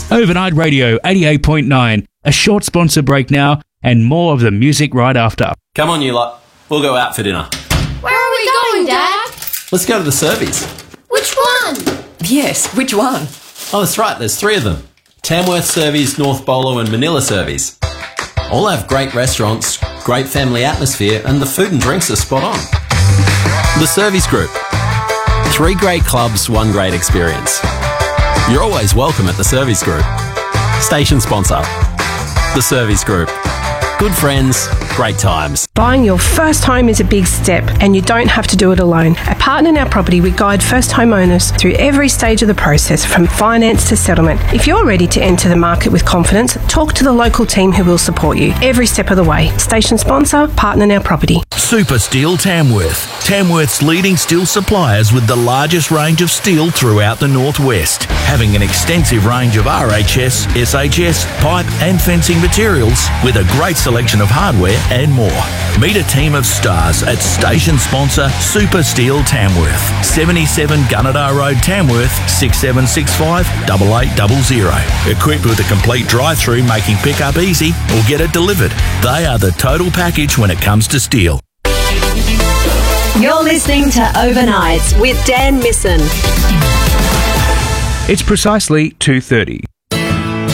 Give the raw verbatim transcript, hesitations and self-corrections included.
Overnight Radio eighty-eight point nine. A short sponsor break now, and more of the music right after. Come on, you lot. We'll go out for dinner. Where are we going, Dad? Let's go to the Servies. Which one? Yes, which one? Oh, that's right. There's three of them. Tamworth Servies, North Bolo and Manila Servies. All have great restaurants, great family atmosphere, and the food and drinks are spot on. The Servies Group. Three great clubs, one great experience. You're always welcome at the Servies Group. Station sponsor. The Servies Group. Good friends, great times. Buying your first home is a big step, and you don't have to do it alone. At Partner Now Property, we guide first home owners through every stage of the process, from finance to settlement. If you're ready to enter the market with confidence, talk to the local team who will support you every step of the way. Station sponsor, Partner Now Property. Super Steel Tamworth. Tamworth's leading steel suppliers with the largest range of steel throughout the northwest, having an extensive range of R H S, S H S, pipe and fencing materials with a great selection of hardware and more. Meet a team of stars at station sponsor Super Steel Tamworth. seventy-seven Gunnedah Road, Tamworth, six seven six five, eight eight zero zero. Equipped with a complete drive-through making pickup easy or get it delivered. They are the total package when it comes to steel. You're listening to Overnights with Dan Misson. It's precisely two thirty.